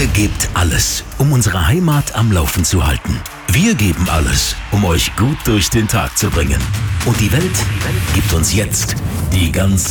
Ihr gebt alles, um unsere Heimat am Laufen zu halten. Wir geben alles, um euch gut durch den Tag zu bringen. Und die Welt gibt uns jetzt die ganz